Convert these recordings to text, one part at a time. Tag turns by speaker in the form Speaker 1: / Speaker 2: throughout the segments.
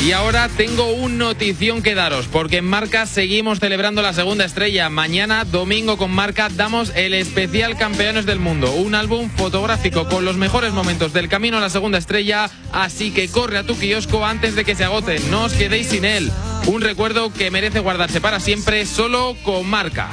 Speaker 1: Y ahora tengo un notición que daros, porque en Marca seguimos celebrando la segunda estrella. Mañana, domingo, con Marca damos el especial Campeones del Mundo, un álbum fotográfico con los mejores momentos del camino a la segunda estrella, así que corre a tu kiosco antes de que se agoten, no os quedéis sin él. Un recuerdo que merece guardarse para siempre, solo con Marca.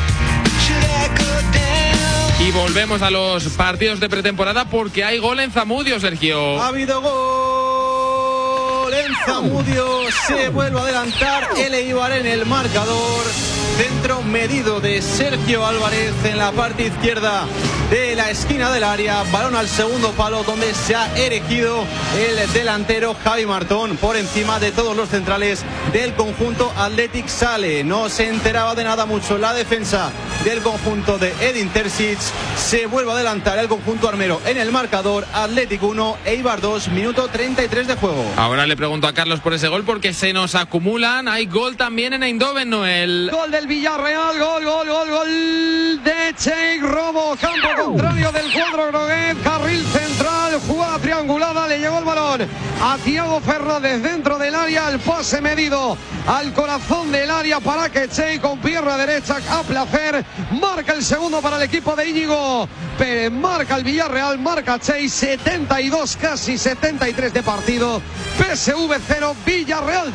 Speaker 1: Y volvemos a los partidos de pretemporada porque hay gol en Zamudio, Sergio.
Speaker 2: Ha habido gol en Zamudio, se vuelve a adelantar el Eibar en el marcador. Centro medido de Sergio Álvarez en la parte izquierda de la esquina del área, balón al segundo palo donde se ha erigido el delantero Javi Martón por encima de todos los centrales del conjunto Athletic Sale. No se enteraba de nada mucho la defensa del conjunto de Edin Terzic. Se vuelve a adelantar el conjunto armero en el marcador. Athletic 1, Eibar 2, minuto 33 de juego.
Speaker 1: Ahora le pregunto a Carlos por ese gol porque se nos acumulan. Hay gol también en Eindhoven, Noel.
Speaker 3: Gol del Villarreal, gol de Cheikh Robo, campo contrario del cuadro groguet, carril central, jugada triangulada, le llegó el balón a Thiago Fernández dentro del área, el pase medido al corazón del área para que Cheikh con pierna derecha a placer marca el segundo para el equipo de Íñigo Pérez, marca el Villarreal, marca Cheikh, 72 casi 73 de partido, PSV 0, Villarreal